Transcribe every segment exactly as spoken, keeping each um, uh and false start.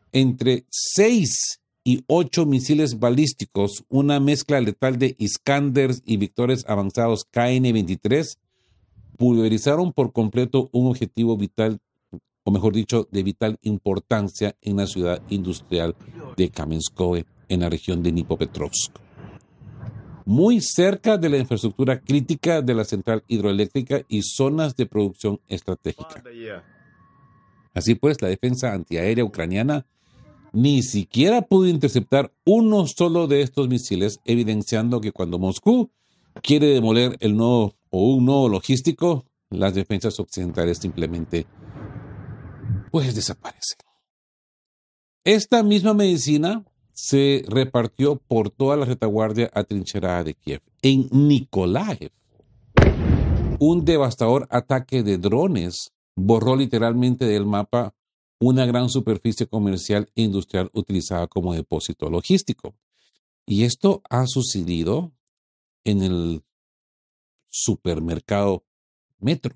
entre seis y ocho misiles balísticos, una mezcla letal de Iskanders y Victores avanzados K N veintitrés, pulverizaron por completo un objetivo vital, o mejor dicho, de vital importancia en la ciudad industrial de Kamenskoye, en la región de Dnipropetrovsk, muy cerca de la infraestructura crítica de la central hidroeléctrica y zonas de producción estratégica. Así pues, la defensa antiaérea ucraniana ni siquiera pudo interceptar uno solo de estos misiles, evidenciando que cuando Moscú quiere demoler el nodo o un nodo logístico, las defensas occidentales simplemente pues desaparecen. Esta misma medicina se repartió por toda la retaguardia atrincherada de Kiev. En Nikolaev, un devastador ataque de drones borró literalmente del mapa una gran superficie comercial e industrial utilizada como depósito logístico. Y esto ha sucedido en el supermercado Metro.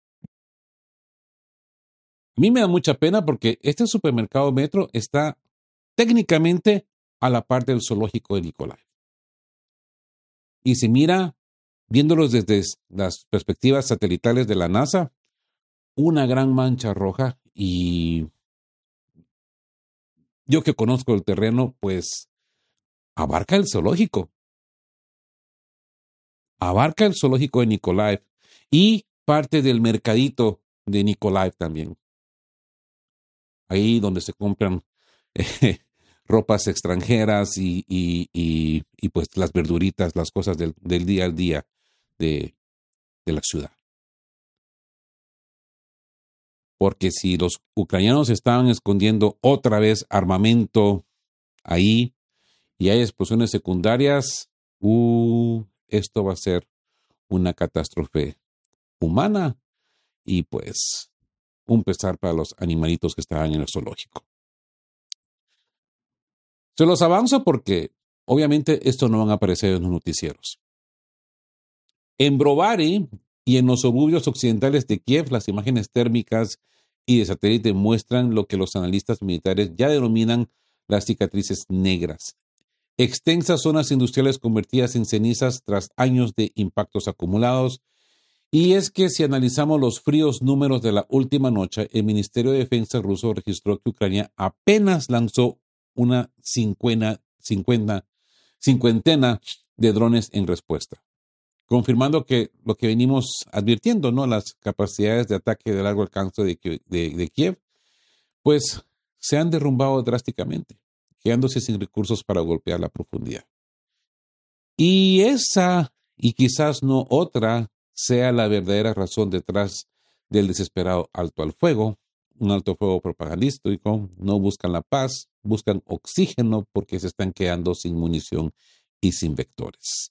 A mí me da mucha pena porque este supermercado Metro está técnicamente a la par del zoológico de Nikolaev. Y se mira, viéndolos desde las perspectivas satelitales de la NASA, una gran mancha roja, y yo que conozco el terreno, pues abarca el zoológico. Abarca el zoológico de Nikolaev y parte del mercadito de Nikolaev también. Ahí donde se compran eh, ropas extranjeras y, y, y, y pues las verduritas, las cosas del, del día al día de, de la ciudad. Porque si los ucranianos estaban escondiendo otra vez armamento ahí y hay explosiones secundarias, uh, esto va a ser una catástrofe humana y pues un pesar para los animalitos que estaban en el zoológico. Se los avanzo porque obviamente esto no van a aparecer en los noticieros. En Brovary y en los suburbios occidentales de Kiev, las imágenes térmicas y de satélite muestran lo que los analistas militares ya denominan las cicatrices negras. Extensas zonas industriales convertidas en cenizas tras años de impactos acumulados. Y es que si analizamos los fríos números de la última noche, el Ministerio de Defensa ruso registró que Ucrania apenas lanzó una cincuena, cincuenta, cincuentena de drones en respuesta, confirmando que lo que venimos advirtiendo, ¿no? Las capacidades de ataque de largo alcance de, de, de Kiev, pues se han derrumbado drásticamente, quedándose sin recursos para golpear la profundidad. Y esa, y quizás no otra, sea la verdadera razón detrás del desesperado alto al fuego, un alto fuego propagandístico. No buscan la paz, buscan oxígeno porque se están quedando sin munición y sin vectores.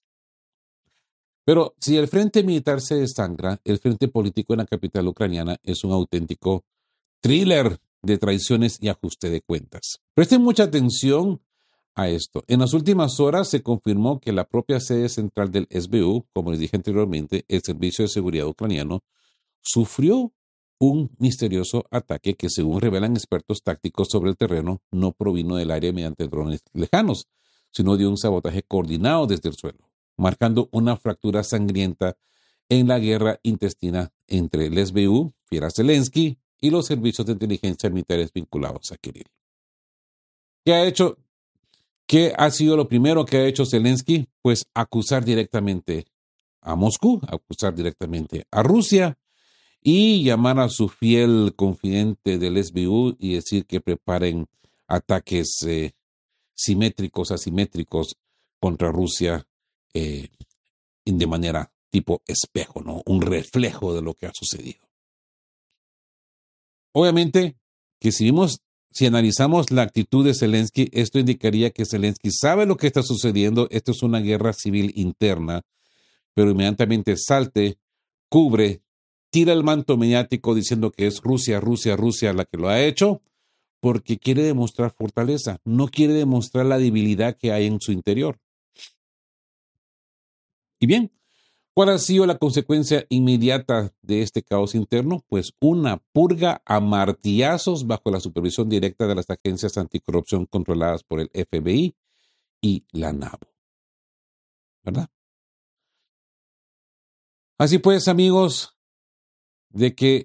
Pero si el frente militar se desangra, el frente político en la capital ucraniana es un auténtico thriller de traiciones y ajuste de cuentas. Presten mucha atención a esto. En las últimas horas se confirmó que la propia sede central del S B U, como les dije anteriormente, el Servicio de Seguridad Ucraniano, sufrió un misterioso ataque que, según revelan expertos tácticos sobre el terreno, no provino del aire mediante drones lejanos, sino de un sabotaje coordinado desde el suelo, marcando una fractura sangrienta en la guerra intestina entre el S B U, fiel a Zelensky, y los servicios de inteligencia militares vinculados a Kirill. ¿Qué ha hecho? ¿Qué ha sido lo primero que ha hecho Zelensky? Pues acusar directamente a Moscú, acusar directamente a Rusia y llamar a su fiel confidente del S B U y decir que preparen ataques eh, simétricos, asimétricos contra Rusia eh, de manera tipo espejo, ¿no? Un reflejo de lo que ha sucedido. Obviamente que si vimos Si analizamos la actitud de Zelensky, esto indicaría que Zelensky sabe lo que está sucediendo. Esto es una guerra civil interna, pero inmediatamente salte, cubre, tira el manto mediático diciendo que es Rusia, Rusia, Rusia la que lo ha hecho, porque quiere demostrar fortaleza, no quiere demostrar la debilidad que hay en su interior. Y bien, ¿Cuál ha sido la consecuencia inmediata de este caos interno? Pues una purga a martillazos bajo la supervisión directa de las agencias anticorrupción controladas por el F B I y la NABU. ¿Verdad? Así pues, amigos, de que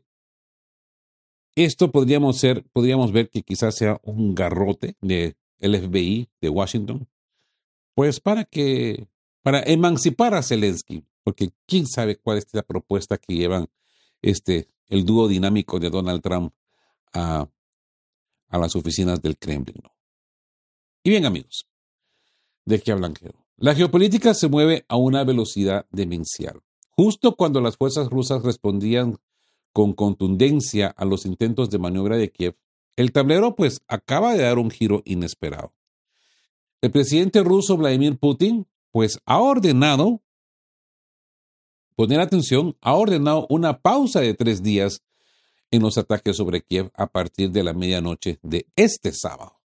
esto podríamos ser, podríamos ver que quizás sea un garrote del F B I de Washington, pues para que, para emancipar a Zelensky, porque quién sabe cuál es la propuesta que llevan este, el dúo dinámico de Donald Trump a, a las oficinas del Kremlin, ¿no? Y bien, amigos, ¿de qué hablan? La geopolítica se mueve a una velocidad demencial. Justo cuando las fuerzas rusas respondían con contundencia a los intentos de maniobra de Kiev, el tablero pues acaba de dar un giro inesperado. El presidente ruso Vladimir Putin pues ha ordenado, poner atención, ha ordenado una pausa de tres días en los ataques sobre Kiev a partir de la medianoche de este sábado.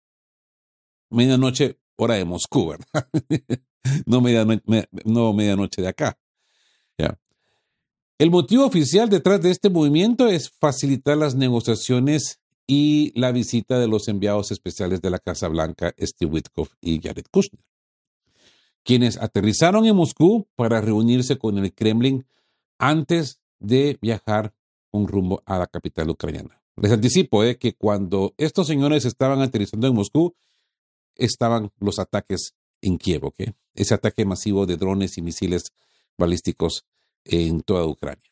Medianoche, hora de Moscú, ¿verdad? no, medianoche, me, no medianoche de acá. ¿Ya? El motivo oficial detrás de este movimiento es facilitar las negociaciones y la visita de los enviados especiales de la Casa Blanca, Steve Witkoff y Jared Kushner, quienes aterrizaron en Moscú para reunirse con el Kremlin antes de viajar con rumbo a la capital ucraniana. Les anticipo eh, que cuando estos señores estaban aterrizando en Moscú, estaban los ataques en Kiev, ¿ok? Ese ataque masivo de drones y misiles balísticos en toda Ucrania.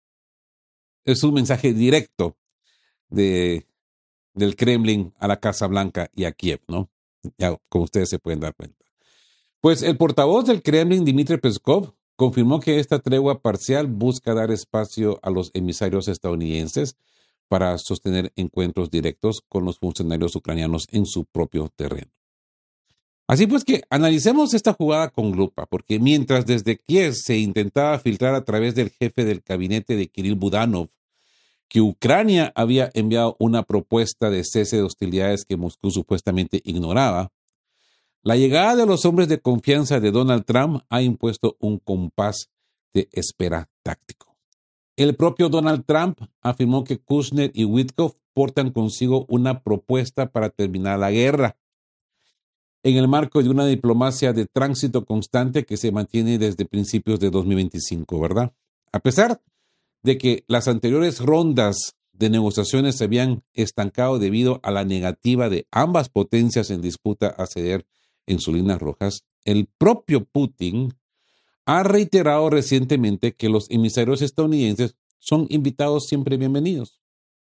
Es un mensaje directo de, del Kremlin a la Casa Blanca y a Kiev, ¿no? Ya, como ustedes se pueden dar cuenta. Pues el portavoz del Kremlin, Dmitry Peskov, confirmó que esta tregua parcial busca dar espacio a los emisarios estadounidenses para sostener encuentros directos con los funcionarios ucranianos en su propio terreno. Así pues que analicemos esta jugada con lupa, porque mientras desde Kiev se intentaba filtrar a través del jefe del gabinete de Kirill Budanov que Ucrania había enviado una propuesta de cese de hostilidades que Moscú supuestamente ignoraba, la llegada de los hombres de confianza de Donald Trump ha impuesto un compás de espera táctico. El propio Donald Trump afirmó que Kushner y Witkoff portan consigo una propuesta para terminar la guerra, en el marco de una diplomacia de tránsito constante que se mantiene desde principios de dos mil veinticinco, ¿verdad? A pesar de que las anteriores rondas de negociaciones se habían estancado debido a la negativa de ambas potencias en disputa a ceder en sus líneas rojas, el propio Putin ha reiterado recientemente que los emisarios estadounidenses son invitados siempre bienvenidos.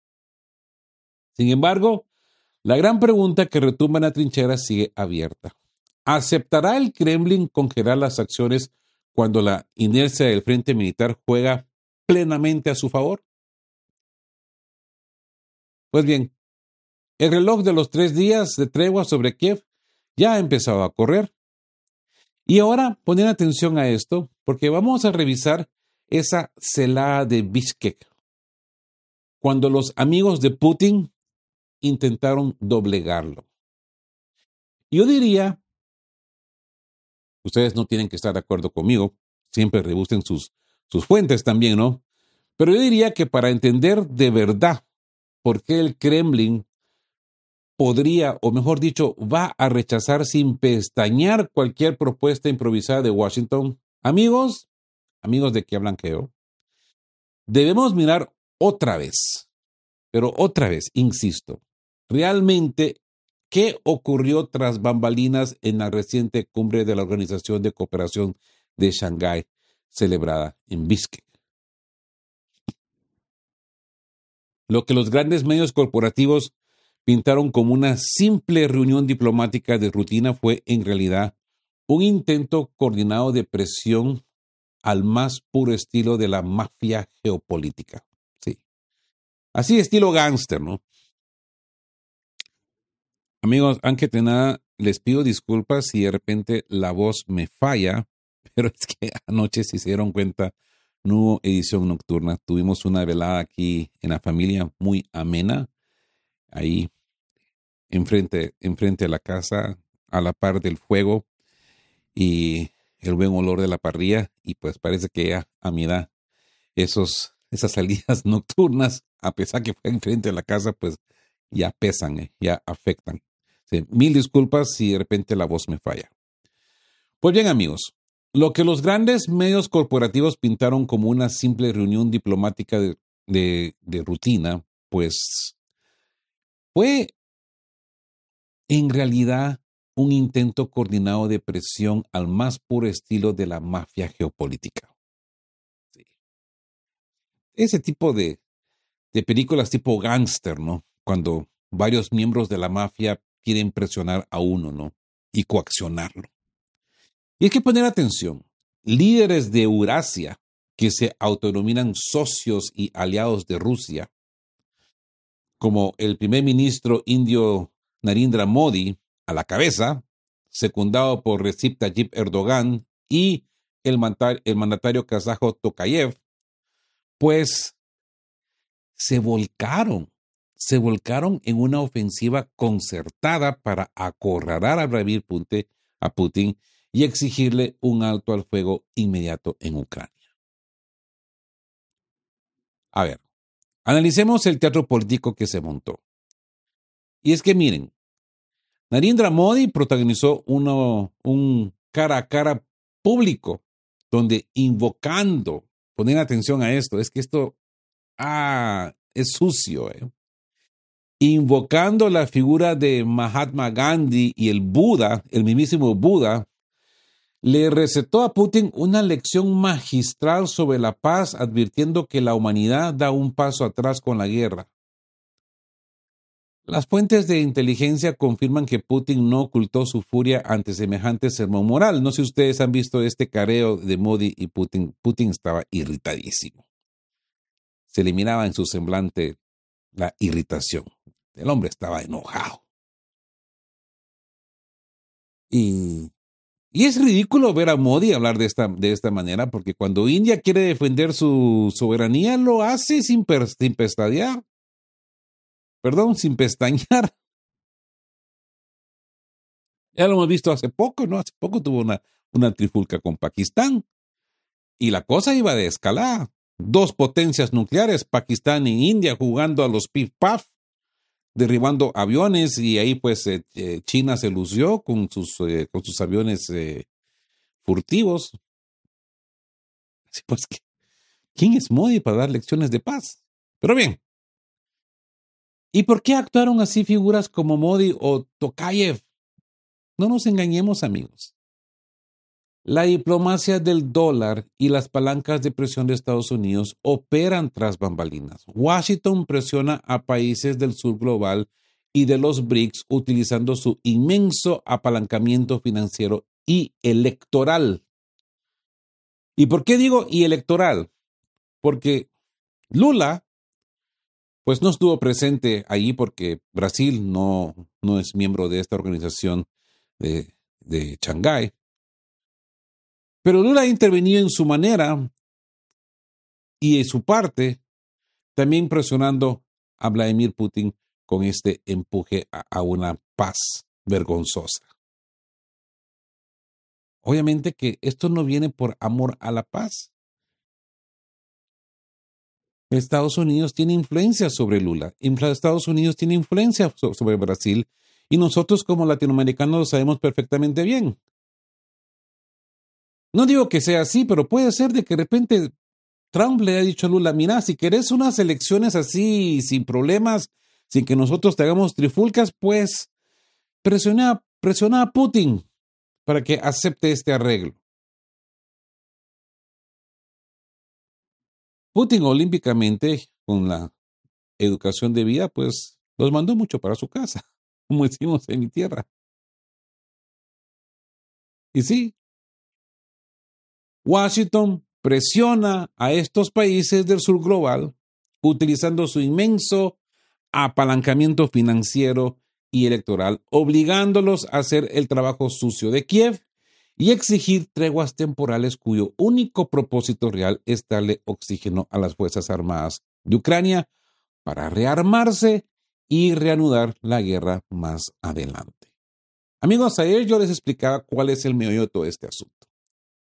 Sin embargo, la gran pregunta que retumba en la trinchera sigue abierta. ¿Aceptará el Kremlin congelar las acciones cuando la inercia del frente militar juega plenamente a su favor? Pues bien, el reloj de los tres días de tregua sobre Kiev ya ha empezado a correr. Y ahora ponen atención a esto, porque vamos a revisar esa celada de Bishkek, cuando los amigos de Putin intentaron doblegarlo. Yo diría, ustedes no tienen que estar de acuerdo conmigo, siempre rebusquen sus, sus fuentes también, ¿no? Pero yo diría que para entender de verdad por qué el Kremlin podría, o mejor dicho, va a rechazar sin pestañear cualquier propuesta improvisada de Washington, amigos, amigos de que hablan Geo, debemos mirar otra vez, pero otra vez, insisto, realmente, ¿qué ocurrió tras bambalinas en la reciente cumbre de la Organización de Cooperación de Shanghái, celebrada en Bishkek? Lo que los grandes medios corporativos pintaron como una simple reunión diplomática de rutina fue en realidad un intento coordinado de presión al más puro estilo de la mafia geopolítica. Sí. Así estilo gángster, ¿no? Amigos, antes que nada, les pido disculpas si de repente la voz me falla, pero es que anoche, si se dieron cuenta, no hubo edición nocturna. Tuvimos una velada aquí en la familia muy amena, ahí enfrente, enfrente de la casa, a la par del fuego, y el buen olor de la parrilla y pues parece que ya a mi edad esos, esas salidas nocturnas, a pesar que fue enfrente de la casa, pues ya pesan, eh, ya afectan. Sí, mil disculpas si de repente la voz me falla. Pues bien, amigos, lo que los grandes medios corporativos pintaron como una simple reunión diplomática de, de, de rutina, pues fue en realidad un intento coordinado de presión al más puro estilo de la mafia geopolítica. Sí. Ese tipo de, de películas tipo gángster, ¿no? Cuando varios miembros de la mafia quieren presionar a uno, ¿no? Y coaccionarlo. Y hay que poner atención. Líderes de Eurasia que se autodenominan socios y aliados de Rusia, como el primer ministro indio Narendra Modi a la cabeza, secundado por Recep Tayyip Erdogan y el, mandatario, el mandatario kazajo Tokayev, pues se volcaron, se volcaron en una ofensiva concertada para acorralar a Vladimir Putin, a Putin y exigirle un alto al fuego inmediato en Ucrania. A ver, analicemos el teatro político que se montó. Y es que miren, Narendra Modi protagonizó uno, un cara a cara público donde invocando, poner atención a esto, es que esto ah, es sucio, ¿eh? Invocando la figura de Mahatma Gandhi y el Buda, el mismísimo Buda, le recetó a Putin una lección magistral sobre la paz, advirtiendo que la humanidad da un paso atrás con la guerra. Las fuentes de inteligencia confirman que Putin no ocultó su furia ante semejante sermón moral. No sé si ustedes han visto este careo de Modi y Putin. Putin estaba irritadísimo. Se le miraba en su semblante la irritación. El hombre estaba enojado. Y, y es ridículo ver a Modi hablar de esta, de esta manera, porque cuando India quiere defender su soberanía, lo hace sin, per, sin pestañear. Perdón, sin pestañear. Ya lo hemos visto hace poco, ¿no? Hace poco tuvo una, una trifulca con Pakistán. Y la cosa iba de escalada. Dos potencias nucleares, Pakistán e India, jugando a los pif-paf, derribando aviones, y ahí pues eh, eh, China se lució con sus, eh, con sus aviones eh, furtivos. Así pues, ¿quién es Modi para dar lecciones de paz? Pero bien, ¿y por qué actuaron así figuras como Modi o Tokayev? No nos engañemos, amigos. La diplomacia del dólar y las palancas de presión de Estados Unidos operan tras bambalinas. Washington presiona a países del sur global y de los BRICS utilizando su inmenso apalancamiento financiero y electoral. ¿Y por qué digo y electoral? Porque Lula, pues no estuvo presente allí porque Brasil no, no es miembro de esta organización de, de Shanghái. Pero Lula ha intervenido en su manera y en su parte, también presionando a Vladimir Putin con este empuje a, a una paz vergonzosa. Obviamente que esto no viene por amor a la paz. Estados Unidos tiene influencia sobre Lula, Estados Unidos tiene influencia so- sobre Brasil y nosotros como latinoamericanos lo sabemos perfectamente bien. No digo que sea así, pero puede ser de que de repente Trump le ha dicho a Lula, mira, si querés unas elecciones así, sin problemas, sin que nosotros te hagamos trifulcas, pues presiona, presiona a Putin para que acepte este arreglo. Putin olímpicamente, con la educación de vida, pues los mandó mucho para su casa, como decimos en mi tierra. Y sí, Washington presiona a estos países del sur global utilizando su inmenso apalancamiento financiero y electoral, obligándolos a hacer el trabajo sucio de Kiev y exigir treguas temporales cuyo único propósito real es darle oxígeno a las Fuerzas Armadas de Ucrania para rearmarse y reanudar la guerra más adelante. Amigos, ayer yo les explicaba cuál es el meollo de todo este asunto.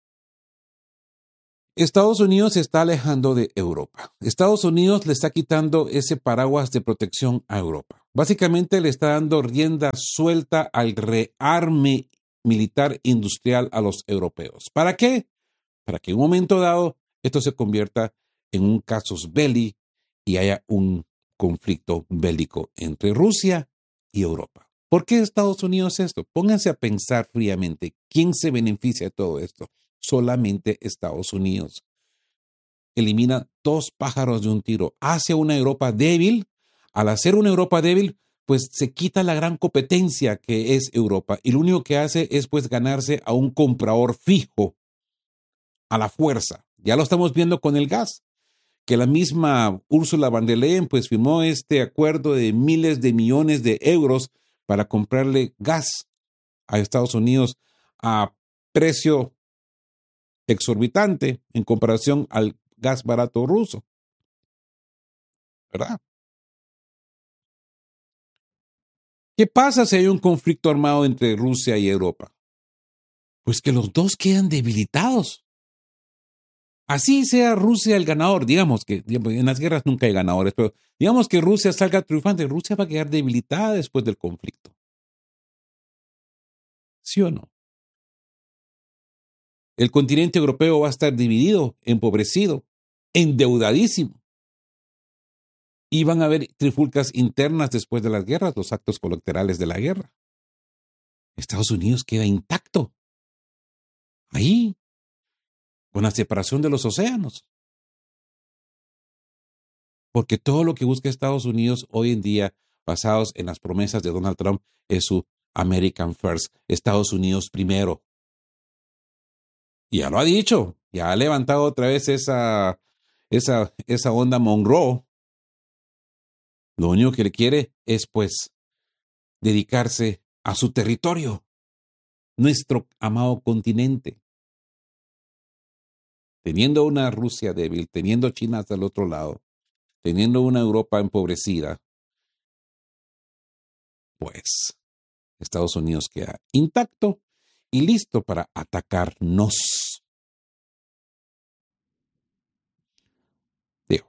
Estados Unidos se está alejando de Europa. Estados Unidos le está quitando ese paraguas de protección a Europa. Básicamente le está dando rienda suelta al rearme militar industrial a los europeos. ¿Para qué? Para que en un momento dado esto se convierta en un casus belli y haya un conflicto bélico entre Rusia y Europa. ¿Por qué Estados Unidos esto? Pónganse a pensar fríamente. ¿Quién se beneficia de todo esto? Solamente Estados Unidos. Elimina dos pájaros de un tiro. Hace una Europa débil. Al hacer una Europa débil, pues se quita la gran competencia que es Europa. Y lo único que hace es pues ganarse a un comprador fijo a la fuerza. Ya lo estamos viendo con el gas, que la misma Ursula von der Leyen pues firmó este acuerdo de miles de millones de euros para comprarle gas a Estados Unidos a precio exorbitante en comparación al gas barato ruso, ¿verdad? ¿Qué pasa si hay un conflicto armado entre Rusia y Europa? Pues que los dos quedan debilitados. Así sea Rusia el ganador, digamos que en las guerras nunca hay ganadores, pero digamos que Rusia salga triunfante, Rusia va a quedar debilitada después del conflicto. ¿Sí o no? El continente europeo va a estar dividido, empobrecido, endeudadísimo. Y van a haber trifulcas internas después de las guerras, los actos colaterales de la guerra. Estados Unidos queda intacto. Ahí, con la separación de los océanos. Porque todo lo que busca Estados Unidos hoy en día, basados en las promesas de Donald Trump, es su American First, Estados Unidos primero. Y ya lo ha dicho, ya ha levantado otra vez esa, esa, esa onda Monroe. Lo único que le quiere es, pues, dedicarse a su territorio, nuestro amado continente. Teniendo una Rusia débil, teniendo China hasta el otro lado, teniendo una Europa empobrecida, pues Estados Unidos queda intacto y listo para atacarnos. Digo.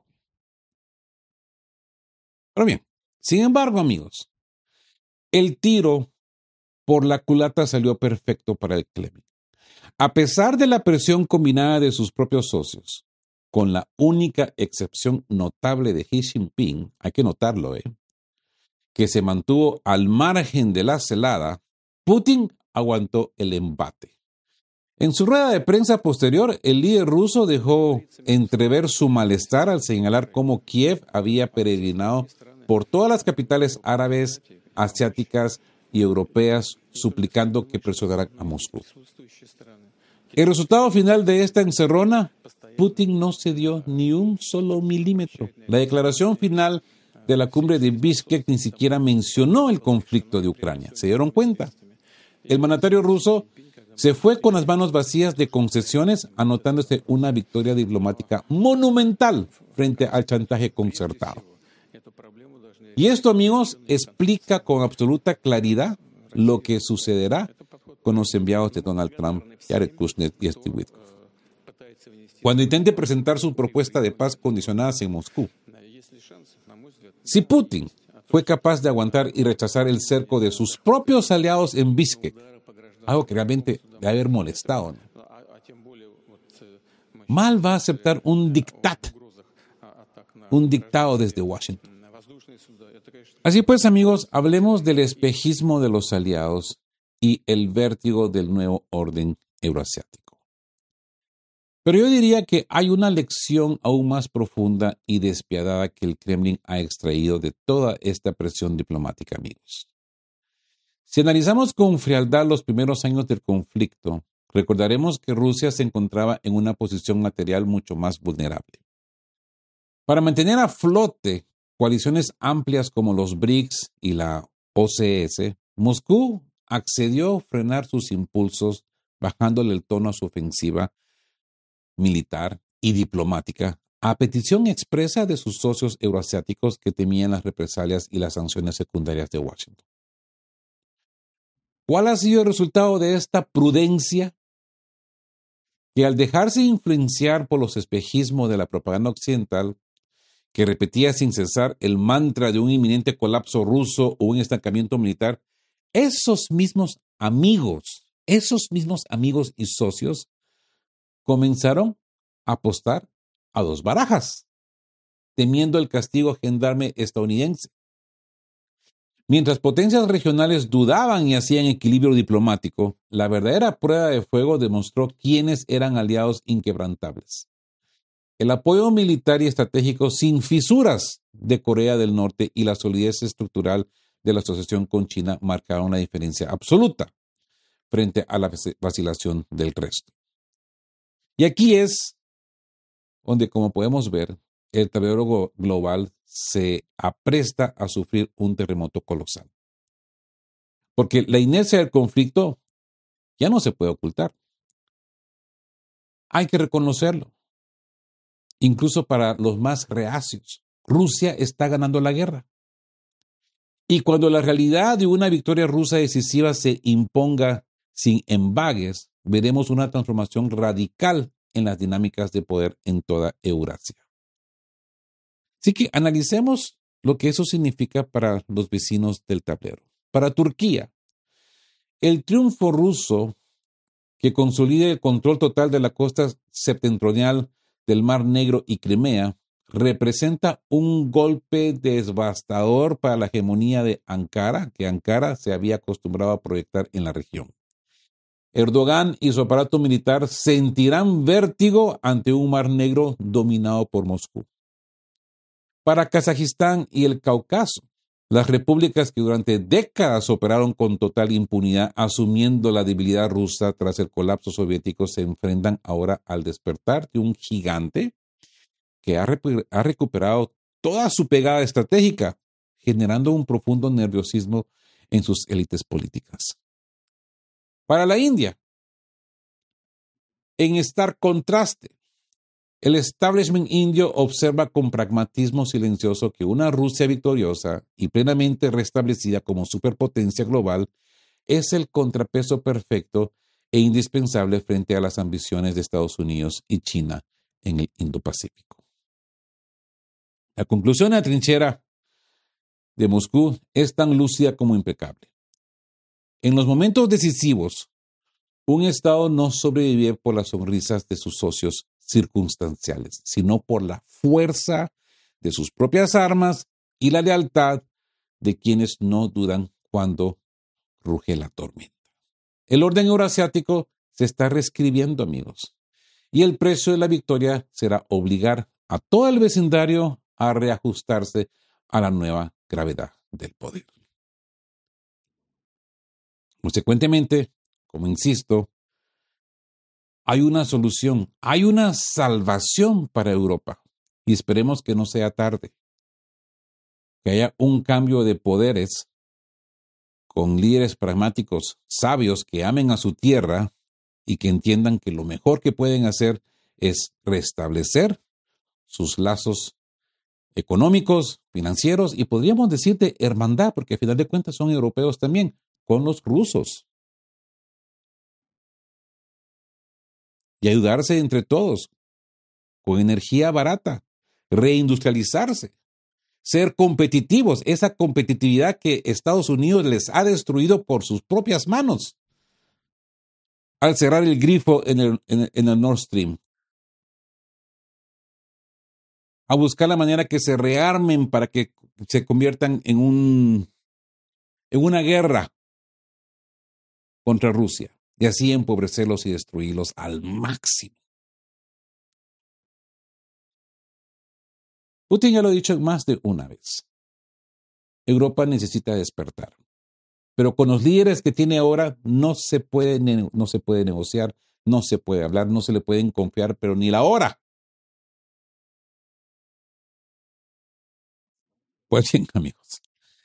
Pero bien, sin embargo, amigos, el tiro por la culata salió perfecto para el Kremlin. A pesar de la presión combinada de sus propios socios, con la única excepción notable de Xi Jinping, hay que notarlo, ¿eh? que se mantuvo al margen de la celada, Putin aguantó el embate. En su rueda de prensa posterior, el líder ruso dejó entrever su malestar al señalar cómo Kiev había peregrinado por todas las capitales árabes, asiáticas y europeas, suplicando que presionaran a Moscú. El resultado final de esta encerrona, Putin no cedió ni un solo milímetro. La declaración final de la cumbre de Bishkek ni siquiera mencionó el conflicto de Ucrania. ¿Se dieron cuenta? El mandatario ruso se fue con las manos vacías de concesiones, anotándose una victoria diplomática monumental frente al chantaje concertado. Y esto, amigos, explica con absoluta claridad lo que sucederá con los enviados de Donald Trump, Jared Kushner y Steve Witkoff, cuando intente presentar su propuesta de paz condicionadas en Moscú. Si Putin fue capaz de aguantar y rechazar el cerco de sus propios aliados en Bishkek, algo que realmente debe haber molestado, ¿no? Mal va a aceptar un dictat, un dictado desde Washington. Así pues, amigos, hablemos del espejismo de los aliados y el vértigo del nuevo orden euroasiático. Pero yo diría que hay una lección aún más profunda y despiadada que el Kremlin ha extraído de toda esta presión diplomática, amigos. Si analizamos con frialdad los primeros años del conflicto, recordaremos que Rusia se encontraba en una posición material mucho más vulnerable. Para mantener a flote coaliciones amplias como los B R I C S y la O C S, Moscú accedió a frenar sus impulsos, bajándole el tono a su ofensiva militar y diplomática, a petición expresa de sus socios euroasiáticos que temían las represalias y las sanciones secundarias de Washington. ¿Cuál ha sido el resultado de esta prudencia? que al dejarse influenciar por los espejismos de la propaganda occidental, que repetía sin cesar el mantra de un inminente colapso ruso o un estancamiento militar, esos mismos amigos, esos mismos amigos y socios comenzaron a apostar a dos barajas, temiendo el castigo gendarme estadounidense. Mientras potencias regionales dudaban y hacían equilibrio diplomático, la verdadera prueba de fuego demostró quiénes eran aliados inquebrantables. El apoyo militar y estratégico sin fisuras de Corea del Norte y la solidez estructural de la asociación con China marcaron una diferencia absoluta frente a la vacilación del resto. Y aquí es donde, como podemos ver, el tablero global se apresta a sufrir un terremoto colosal. Porque la inercia del conflicto ya no se puede ocultar. Hay que reconocerlo. Incluso para los más reacios, Rusia está ganando la guerra. Y cuando la realidad de una victoria rusa decisiva se imponga sin embagues, veremos una transformación radical en las dinámicas de poder en toda Eurasia. Así que analicemos lo que eso significa para los vecinos del tablero. Para Turquía, el triunfo ruso que consolide el control total de la costa septentrional del Mar Negro y Crimea representa un golpe devastador para la hegemonía de Ankara, que Ankara se había acostumbrado a proyectar en la región. Erdogan y su aparato militar sentirán vértigo ante un Mar Negro dominado por Moscú. Para Kazajistán y el Cáucaso, las repúblicas que durante décadas operaron con total impunidad, asumiendo la debilidad rusa tras el colapso soviético, se enfrentan ahora al despertar de un gigante que ha, recu- ha recuperado toda su pegada estratégica, generando un profundo nerviosismo en sus élites políticas. Para la India, en estar contraste, el establishment indio observa con pragmatismo silencioso que una Rusia victoriosa y plenamente restablecida como superpotencia global es el contrapeso perfecto e indispensable frente a las ambiciones de Estados Unidos y China en el Indo-Pacífico. La conclusión de la trinchera de Moscú es tan lúcida como impecable. En los momentos decisivos, un Estado no sobrevive por las sonrisas de sus socios circunstanciales, sino por la fuerza de sus propias armas y la lealtad de quienes no dudan cuando ruge la tormenta. El orden euroasiático se está reescribiendo, amigos, y el precio de la victoria será obligar a todo el vecindario a reajustarse a la nueva gravedad del poder. Consecuentemente, como insisto, hay una solución, hay una salvación para Europa y esperemos que no sea tarde, que haya un cambio de poderes con líderes pragmáticos, sabios, que amen a su tierra y que entiendan que lo mejor que pueden hacer es restablecer sus lazos económicos, financieros y podríamos decir de hermandad, porque a final de cuentas son europeos también, con los rusos. Y ayudarse entre todos, con energía barata, reindustrializarse, ser competitivos, esa competitividad que Estados Unidos les ha destruido por sus propias manos al cerrar el grifo en el, en el, en el Nord Stream. A buscar la manera que se rearmen para que se conviertan en, un, en una guerra contra Rusia y así empobrecerlos y destruirlos al máximo. Putin ya lo ha dicho más de una vez. Europa necesita despertar. Pero con los líderes que tiene ahora no se puede, no se puede negociar, no se puede hablar, no se le pueden confiar, pero ni la hora. Pues bien, amigos,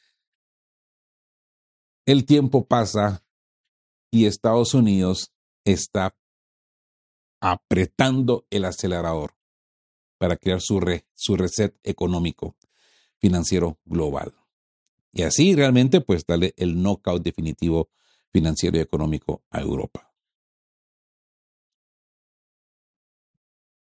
el tiempo pasa y Estados Unidos está apretando el acelerador para crear su, re, su reset económico financiero global. Y así realmente pues darle el knockout definitivo financiero y económico a Europa.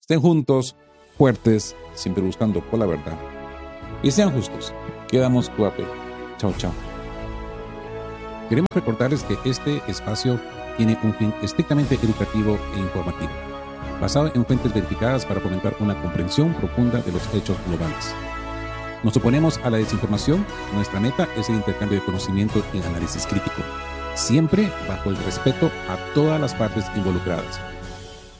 Estén juntos, fuertes, siempre buscando por la verdad. Y sean justos. Quedamos cuape. Chao, chao. Queremos recordarles que este espacio tiene un fin estrictamente educativo e informativo, basado en fuentes verificadas para fomentar una comprensión profunda de los hechos globales. Nos oponemos a la desinformación. Nuestra meta es el intercambio de conocimiento y análisis crítico, siempre bajo el respeto a todas las partes involucradas.